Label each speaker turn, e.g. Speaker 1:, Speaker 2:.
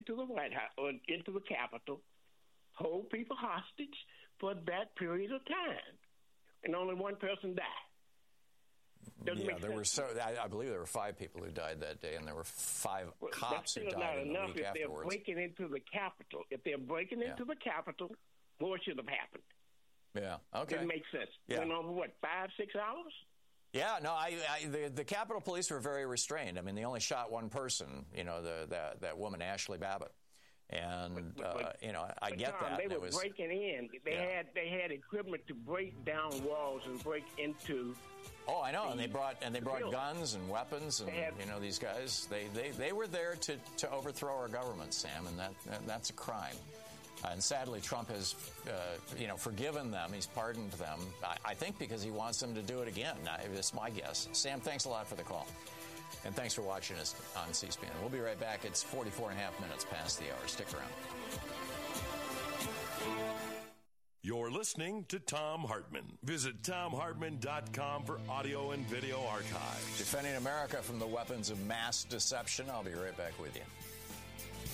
Speaker 1: to the White House or into the Capitol, hold people hostage for that period of time, and only one person died.
Speaker 2: I believe there were 5 people who died that day, and there were 5 cops who died in the week
Speaker 1: if
Speaker 2: afterwards.
Speaker 1: They're breaking into the Capitol. If they're breaking into the Capitol, what should have happened?
Speaker 2: Yeah, okay.
Speaker 1: Didn't make sense.
Speaker 2: Yeah.
Speaker 1: Went over, 5-6 hours?
Speaker 2: Yeah, no, the Capitol Police were very restrained. I mean, they only shot one person, that woman, Ashley Babbitt. And, I get that.
Speaker 1: They were breaking in. They had equipment to break down walls and break into...
Speaker 2: Oh, I know, and they brought guns and weapons, and these guys, they were there to overthrow our government, Sam, and that's a crime. And sadly, Trump has, forgiven them. He's pardoned them. I think because he wants them to do it again. That's my guess. Sam, thanks a lot for the call, and thanks for watching us on C-SPAN. We'll be right back. It's 44 and a half minutes past the hour. Stick around.
Speaker 3: You're listening to Thom Hartmann. Visit ThomHartmann.com for audio and video archives.
Speaker 2: Defending America from the weapons of mass deception. I'll be right back with you.